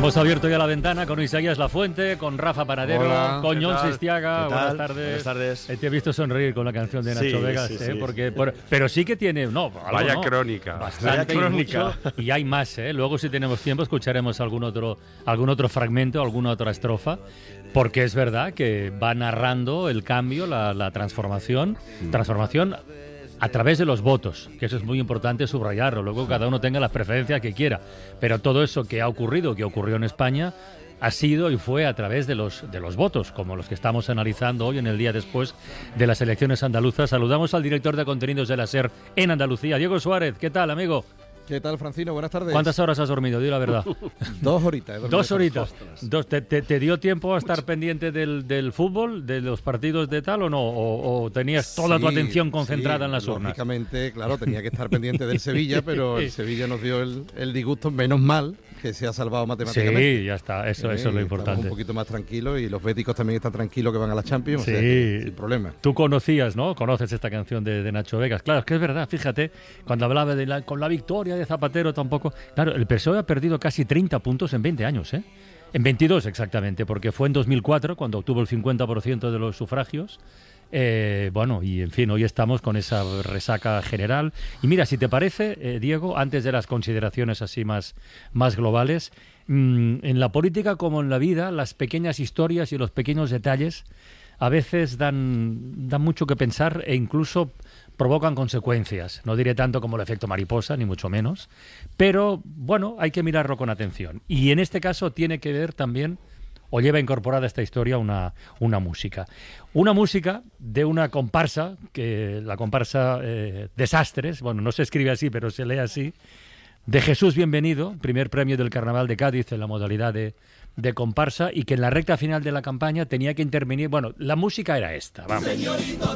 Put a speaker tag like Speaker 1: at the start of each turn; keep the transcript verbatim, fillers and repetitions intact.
Speaker 1: Hemos abierto ya la ventana con Isaías Lafuente, con Rafa Panadero,
Speaker 2: Hola,
Speaker 1: con
Speaker 2: ¿qué
Speaker 1: Jon
Speaker 2: tal?
Speaker 1: Sistiaga.
Speaker 2: ¿Qué tal?
Speaker 1: Buenas tardes.
Speaker 2: Buenas tardes.
Speaker 1: Eh, te he visto sonreír con la canción de Nacho
Speaker 2: Sí,
Speaker 1: Vegas,
Speaker 2: sí,
Speaker 1: eh,
Speaker 2: sí.
Speaker 1: porque por- pero sí que tiene, no, algo
Speaker 2: Vaya
Speaker 1: no,
Speaker 2: crónica.
Speaker 1: bastante
Speaker 2: Vaya crónica.
Speaker 1: y mucho, y hay más, eh. Luego si tenemos tiempo escucharemos algún otro, algún otro fragmento, alguna otra estrofa, porque es verdad que va narrando el cambio, la, la transformación, transformación a través de los votos, que eso es muy importante subrayarlo. Luego cada uno tenga las preferencias que quiera, pero todo eso que ha ocurrido, que ocurrió en España, ha sido y fue a través de los de los votos, como los que estamos analizando hoy en el día después de las elecciones andaluzas. Saludamos al director de contenidos de la SER en Andalucía, Diego Suárez. ¿Qué tal, amigo?
Speaker 3: ¿Qué tal, Francino? Buenas tardes.
Speaker 1: ¿Cuántas horas has dormido? Di la verdad.
Speaker 3: Dos horitas. he dormido
Speaker 1: Dos
Speaker 3: estas
Speaker 1: horitas.
Speaker 3: ostras.
Speaker 1: Dos, te, te- te dio tiempo a estar pendiente del, del fútbol, de los partidos de tal o no? ¿O, o tenías toda tu
Speaker 3: Sí,
Speaker 1: atención concentrada
Speaker 3: sí,
Speaker 1: en las urnas?
Speaker 3: Lógicamente, claro, tenía que estar pendiente del Sevilla, pero el Sevilla nos dio el, el disgusto, menos mal que se ha salvado matemáticamente.
Speaker 1: Sí, ya está. Eso,
Speaker 3: Eh,
Speaker 1: eso es lo
Speaker 3: estamos
Speaker 1: importante.
Speaker 3: un poquito más tranquilos y los béticos también están tranquilos que van a la Champions, o sea
Speaker 1: Sí.
Speaker 3: que sin problema.
Speaker 1: Tú conocías, ¿no? Conoces esta canción de, de Nacho Vegas. Claro, es que es verdad, fíjate, cuando hablaba de la, con la victoria de Zapatero tampoco... Claro, el P S O E ha perdido casi treinta puntos en veinte años, ¿eh? En veintidós exactamente, porque fue en dos mil cuatro cuando obtuvo el cincuenta por ciento de los sufragios. Eh, bueno, y en fin, hoy estamos con esa resaca general. Y mira, si te parece, eh, Diego, antes de las consideraciones así más, más globales, mmm, en la política como en la vida, las pequeñas historias y los pequeños detalles a veces dan, dan mucho que pensar e incluso provocan consecuencias. No diré tanto como el efecto mariposa, ni mucho menos, pero bueno, hay que mirarlo con atención. Y en este caso tiene que ver también, o lleva incorporada a esta historia, una, una música. Una música de una comparsa, que la comparsa eh, Desastres, bueno, no se escribe así, pero se lee así, de Jesús Bienvenido, primer premio del Carnaval de Cádiz en la modalidad de, de comparsa, y que en la recta final de la campaña tenía que intervenir. Bueno, la música era esta, vamos.